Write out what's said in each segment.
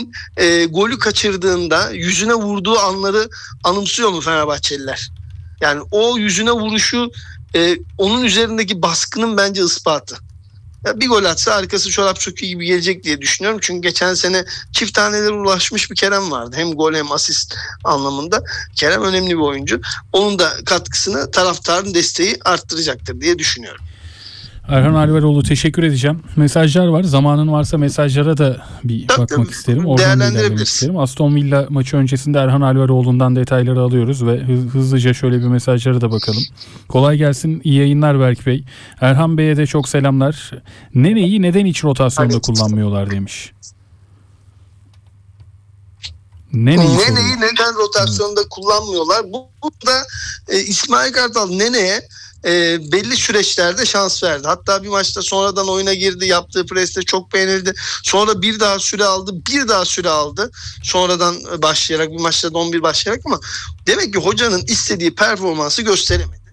Kerem'in golü kaçırdığında yüzüne vurduğu anları anımsıyor mu Fenerbahçeliler? Yani o yüzüne vuruşu onun üzerindeki baskının bence ispatı. Ya bir gol atsa arkası çorap söküğü gibi gelecek diye düşünüyorum. Çünkü geçen sene çift tanelere ulaşmış bir Kerem vardı. Hem gol hem asist anlamında. Kerem önemli bir oyuncu. Onun da katkısını taraftarın desteği arttıracaktır diye düşünüyorum. Erhan Alveroğlu, teşekkür edeceğim. Mesajlar var. Zamanın varsa mesajlara da bir bakmak isterim. Oradan da ilerlemek isterim. Aston Villa maçı öncesinde Erhan Alveroğlu'ndan detayları alıyoruz ve hızlıca şöyle bir mesajlara da bakalım. Kolay gelsin. İyi yayınlar Berk Bey. Erhan Bey'e de çok selamlar. Nene'yi neden hiç rotasyonda kullanmıyorlar demiş. Nene'yi neden rotasyonda kullanmıyorlar? Burada İsmail Kartal Nene'ye belli süreçlerde şans verdi. Hatta bir maçta sonradan oyuna girdi. Yaptığı presle çok beğenildi. Sonra bir daha süre aldı. Sonradan başlayarak bir maçta da 11 başlayarak ama demek ki hocanın istediği performansı gösteremedi.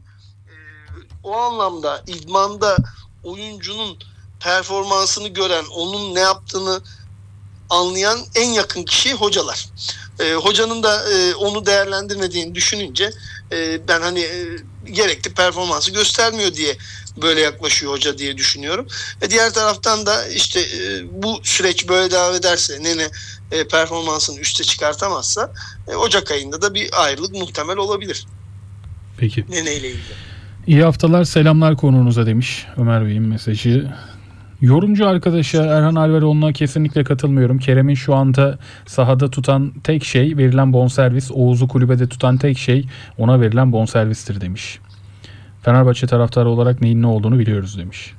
O anlamda idmanda oyuncunun performansını gören, onun ne yaptığını anlayan en yakın kişi hocalar. Hocanın da onu değerlendirmediğini düşününce ben gerekli performansı göstermiyor diye böyle yaklaşıyor hoca diye düşünüyorum. Diğer taraftan da işte bu süreç böyle devam ederse, Nene performansını üste çıkartamazsa Ocak ayında da bir ayrılık muhtemel olabilir. Peki. Nene ile ilgili. İyi haftalar, selamlar konuğunuza demiş Ömer Bey'in mesajı. Yorumcu arkadaşa Erhan Alveroğlu'na kesinlikle katılmıyorum. Kerem'in şu anda sahada tutan tek şey verilen bonservis. Oğuz'u kulübede tutan tek şey ona verilen bonservistir demiş. Fenerbahçe taraftarı olarak neyin ne olduğunu biliyoruz demiş.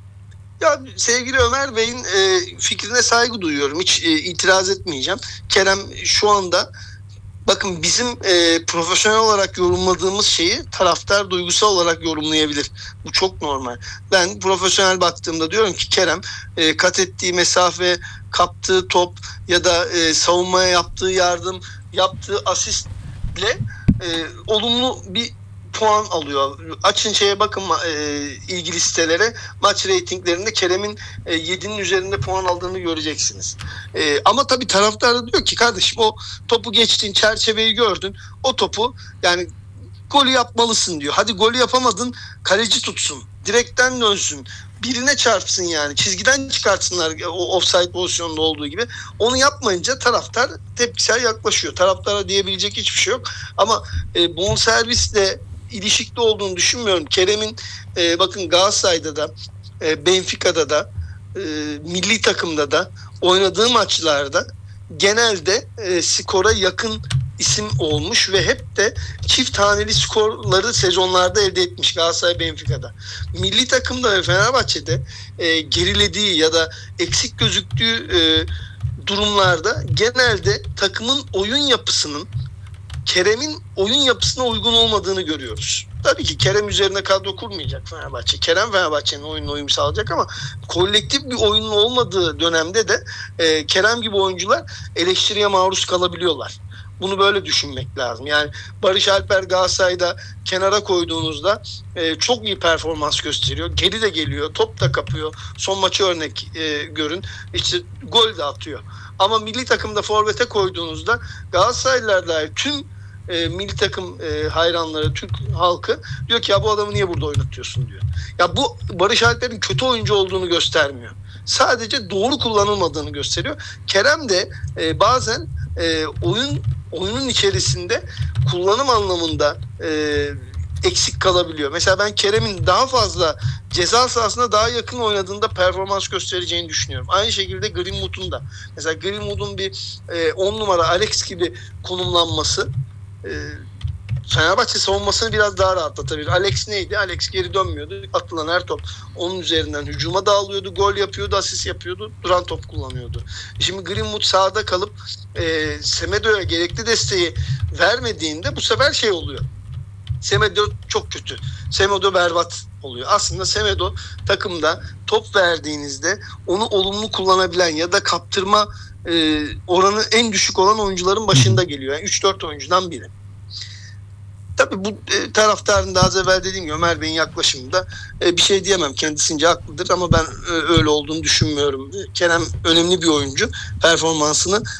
Ya sevgili Ömer Bey'in fikrine saygı duyuyorum. Hiç itiraz etmeyeceğim. Kerem şu anda bakın bizim profesyonel olarak yorumladığımız şeyi taraftar duygusal olarak yorumlayabilir. Bu çok normal. Ben profesyonel baktığımda diyorum ki Kerem kat ettiği mesafe, kaptığı top ya da savunmaya yaptığı yardım, yaptığı asistle olumlu bir puan alıyor. Açın bakın ilgili sitelere, maç reytinglerinde Kerem'in 7'nin üzerinde puan aldığını göreceksiniz. Ama tabii taraftar da diyor ki kardeşim o topu geçtin, çerçeveyi gördün. O topu yani golü yapmalısın diyor. Hadi golü yapamadın, kaleci tutsun. Direkten dönsün. Birine çarpsın yani. Çizgiden çıkartsınlar o offside pozisyonunda olduğu gibi. Onu yapmayınca taraftar tepkisel yaklaşıyor. Taraftara diyebilecek hiçbir şey yok. Ama bonservisle ilişkili olduğunu düşünmüyorum. Kerem'in bakın Galatasaray'da da Benfica'da da milli takımda da oynadığı maçlarda genelde skora yakın isim olmuş ve hep de çift haneli skorları sezonlarda elde etmiş Galatasaray Benfica'da. Milli takımda ve Fenerbahçe'de gerilediği ya da eksik gözüktüğü durumlarda genelde takımın oyun yapısının Kerem'in oyun yapısına uygun olmadığını görüyoruz. Tabii ki Kerem üzerine kadro kurmayacak Fenerbahçe. Kerem Fenerbahçe'nin oyununa uyum sağlayacak ama kolektif bir oyunun olmadığı dönemde de Kerem gibi oyuncular eleştiriye maruz kalabiliyorlar. Bunu böyle düşünmek lazım. Yani Barış Alper Galatasaray'da kenara koyduğunuzda çok iyi performans gösteriyor. Geri de geliyor, top da kapıyor. Son maçı örnek görün. İşte gol de atıyor. Ama milli takımda forvete koyduğunuzda Galatasaraylılar dair tüm milli takım hayranları, Türk halkı diyor ki ya bu adamı niye burada oynatıyorsun diyor. Ya bu Barış Alper'in kötü oyuncu olduğunu göstermiyor. Sadece doğru kullanılmadığını gösteriyor. Kerem de bazen oyunun içerisinde kullanım anlamında eksik kalabiliyor. Mesela ben Kerem'in daha fazla ceza sahasına daha yakın oynadığında performans göstereceğini düşünüyorum. Aynı şekilde Greenwood'un da. Mesela Greenwood'un bir 10 numara Alex gibi konumlanması Fenerbahçe savunmasını biraz daha rahatlatabilir. Alex neydi? Alex geri dönmüyordu. Atılan her top onun üzerinden hücuma dağılıyordu. Gol yapıyordu, asist yapıyordu. Duran top kullanıyordu. Şimdi Greenwood sahada kalıp Semedo'ya gerekli desteği vermediğinde bu sefer oluyor. Semedo çok kötü. Semedo berbat oluyor. Aslında Semedo takımda top verdiğinizde onu olumlu kullanabilen ya da kaptırma oranı en düşük olan oyuncuların başında geliyor. Yani 3-4 oyuncudan biri. Tabii bu taraftarın daha az evvel dediğim gibi Ömer Bey'in yaklaşımında bir şey diyemem. Kendisince haklıdır ama ben öyle olduğunu düşünmüyorum. Kerem önemli bir oyuncu. Performansını